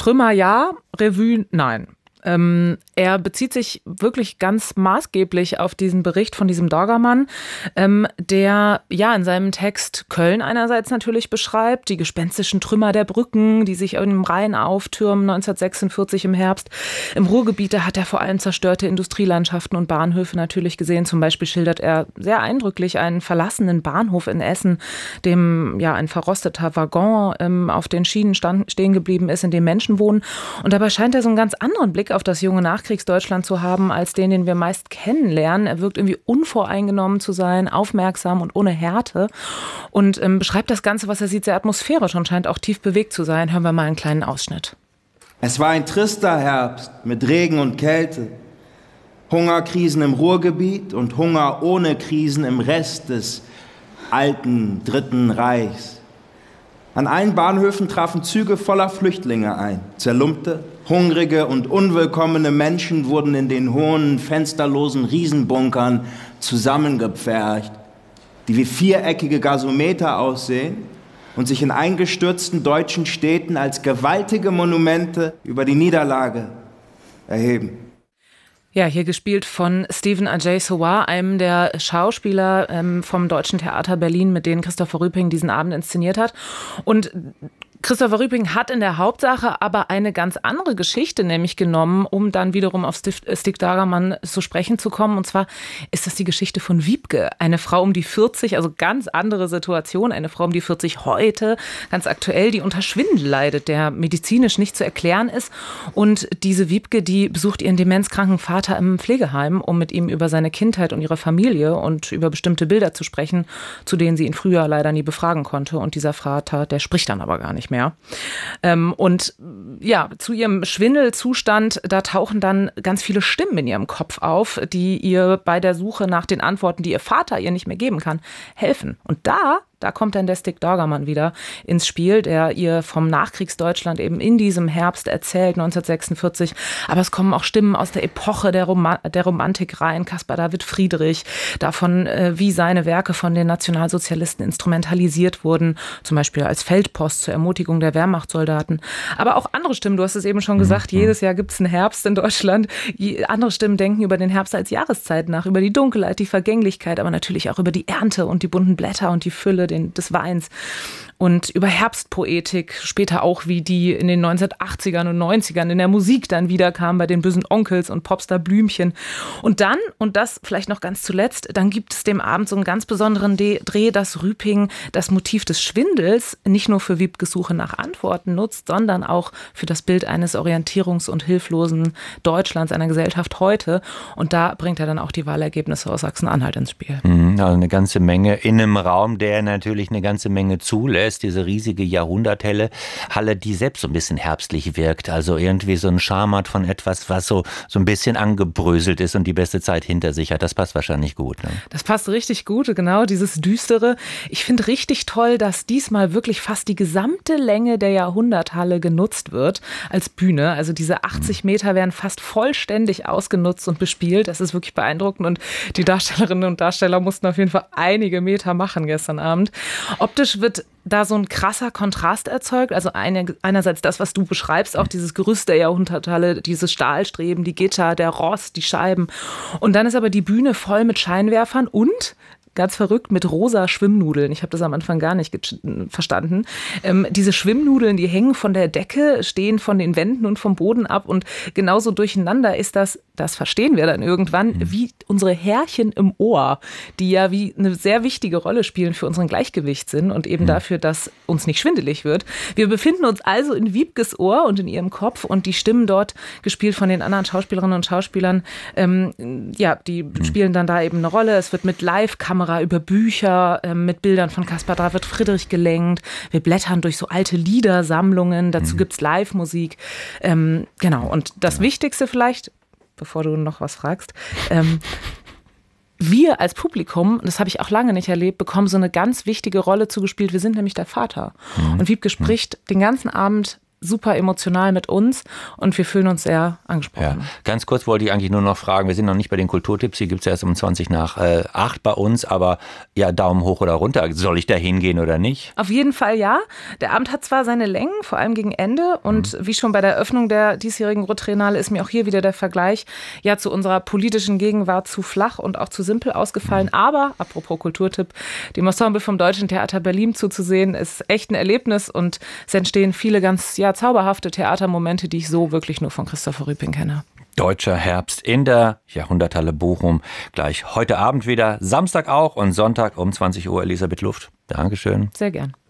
Trümmer ja, Revue nein. Er bezieht sich wirklich ganz maßgeblich auf diesen Bericht von diesem Doggermann, der ja in seinem Text Köln einerseits natürlich beschreibt, die gespenstischen Trümmer der Brücken, die sich im Rhein auftürmen 1946 im Herbst. Im Ruhrgebiet, da hat er vor allem zerstörte Industrielandschaften und Bahnhöfe natürlich gesehen. Zum Beispiel schildert er sehr eindrücklich einen verlassenen Bahnhof in Essen, dem ja ein verrosteter Waggon auf den Schienen stehen geblieben ist, in dem Menschen wohnen. Und dabei scheint er so einen ganz anderen Blick auf das junge Nachkriegsdeutschland zu haben, als den wir meist kennenlernen. Er wirkt irgendwie unvoreingenommen zu sein, aufmerksam und ohne Härte und beschreibt das Ganze, was er sieht, sehr atmosphärisch und scheint auch tief bewegt zu sein. Hören wir mal einen kleinen Ausschnitt. Es war ein trister Herbst mit Regen und Kälte, Hungerkrisen im Ruhrgebiet und Hunger ohne Krisen im Rest des alten Dritten Reichs. An allen Bahnhöfen trafen Züge voller Flüchtlinge ein. Zerlumpte, hungrige und unwillkommene Menschen wurden in den hohen, fensterlosen Riesenbunkern zusammengepfercht, die wie viereckige Gasometer aussehen und sich in eingestürzten deutschen Städten als gewaltige Monumente über die Niederlage erheben. Ja, hier gespielt von Stephen Ajay Sowah, einem der Schauspieler vom Deutschen Theater Berlin, mit denen Christopher Rüping diesen Abend inszeniert hat. Und Christopher Rüping hat in der Hauptsache aber eine ganz andere Geschichte nämlich genommen, um dann wiederum auf Stig Dagermann zu sprechen zu kommen. Und zwar ist das die Geschichte von Wiebke, eine Frau um die 40, also ganz andere Situation, eine Frau um die 40 heute, ganz aktuell, die unter Schwindel leidet, der medizinisch nicht zu erklären ist. Und diese Wiebke, die besucht ihren demenzkranken Vater im Pflegeheim, um mit ihm über seine Kindheit und ihre Familie und über bestimmte Bilder zu sprechen, zu denen sie ihn früher leider nie befragen konnte. Und dieser Vater, der spricht dann aber gar nicht mehr. Und ja, zu ihrem Schwindelzustand, da tauchen dann ganz viele Stimmen in ihrem Kopf auf, die ihr bei der Suche nach den Antworten, die ihr Vater ihr nicht mehr geben kann, helfen. Und da kommt dann der Stig Dagermann wieder ins Spiel, der ihr vom Nachkriegsdeutschland eben in diesem Herbst erzählt, 1946. Aber es kommen auch Stimmen aus der Epoche der Romantik rein, Caspar David Friedrich, davon, wie seine Werke von den Nationalsozialisten instrumentalisiert wurden, zum Beispiel als Feldpost zur Ermutigung der Wehrmachtssoldaten. Aber auch andere Stimmen, du hast es eben schon gesagt, jedes Jahr gibt es einen Herbst in Deutschland. Andere Stimmen denken über den Herbst als Jahreszeit nach, über die Dunkelheit, die Vergänglichkeit, aber natürlich auch über die Ernte und die bunten Blätter und die Fülle des Weins und über Herbstpoetik, später auch wie die in den 1980ern und 90ern in der Musik dann wieder kam bei den bösen Onkels und Popstar Blümchen. Und dann, und das vielleicht noch ganz zuletzt, dann gibt es dem Abend so einen ganz besonderen Dreh, dass Rüping das Motiv des Schwindels nicht nur für Wiebkes Suche nach Antworten nutzt, sondern auch für das Bild eines orientierungs- und hilflosen Deutschlands, einer Gesellschaft heute. Und da bringt er dann auch die Wahlergebnisse aus Sachsen-Anhalt ins Spiel. Also eine ganze Menge in einem Raum, der natürlich eine ganze Menge zulässt. Diese riesige Jahrhunderthalle, die selbst so ein bisschen herbstlich wirkt. Also irgendwie so ein Charme hat von etwas, was so ein bisschen angebröselt ist und die beste Zeit hinter sich hat. Das passt wahrscheinlich gut. Ne? Das passt richtig gut, genau, dieses Düstere. Ich finde richtig toll, dass diesmal wirklich fast die gesamte Länge der Jahrhunderthalle genutzt wird als Bühne. Also diese 80 Meter werden fast vollständig ausgenutzt und bespielt. Das ist wirklich beeindruckend und die Darstellerinnen und Darsteller mussten auf jeden Fall einige Meter machen gestern Abend. Optisch wird da so ein krasser Kontrast erzeugt. Also einerseits das, was du beschreibst, auch dieses Gerüst der Jahrhunderthalle, dieses Stahlstreben, die Gitter, der Rost, die Scheiben. Und dann ist aber die Bühne voll mit Scheinwerfern und ganz verrückt mit rosa Schwimmnudeln. Ich habe das am Anfang gar nicht verstanden. Diese Schwimmnudeln, die hängen von der Decke, stehen von den Wänden und vom Boden ab und genauso durcheinander ist das verstehen wir dann irgendwann, wie unsere Härchen im Ohr, die ja wie eine sehr wichtige Rolle spielen für unseren Gleichgewichtssinn und eben dafür, dass uns nicht schwindelig wird. Wir befinden uns also in Wiebkes Ohr und in ihrem Kopf und die Stimmen dort, gespielt von den anderen Schauspielerinnen und Schauspielern, die spielen dann da eben eine Rolle. Es wird mit Live-Kamera über Bücher, mit Bildern von Caspar David Friedrich gelenkt. Wir blättern durch so alte Liedersammlungen, dazu gibt's Live-Musik. Genau, und das Wichtigste vielleicht, bevor du noch was fragst, wir als Publikum, das habe ich auch lange nicht erlebt, bekommen so eine ganz wichtige Rolle zugespielt. Wir sind nämlich der Vater. Und Wiebke spricht den ganzen Abend super emotional mit uns und wir fühlen uns sehr angesprochen. Ja. Ganz kurz wollte ich eigentlich nur noch fragen, wir sind noch nicht bei den Kulturtipps, die gibt es erst um 7:20 bei uns, aber ja, Daumen hoch oder runter, soll ich da hingehen oder nicht? Auf jeden Fall ja. Der Abend hat zwar seine Längen, vor allem gegen Ende und wie schon bei der Eröffnung der diesjährigen Rottriennale ist mir auch hier wieder der Vergleich ja zu unserer politischen Gegenwart zu flach und auch zu simpel ausgefallen, aber apropos Kulturtipp, dem Ensemble vom Deutschen Theater Berlin zuzusehen, ist echt ein Erlebnis und es entstehen viele ganz zauberhafte Theatermomente, die ich so wirklich nur von Christopher Rüping kenne. Deutscher Herbst in der Jahrhunderthalle Bochum. Gleich heute Abend wieder, Samstag auch und Sonntag um 20 Uhr. Elisabeth Luft. Dankeschön. Sehr gern.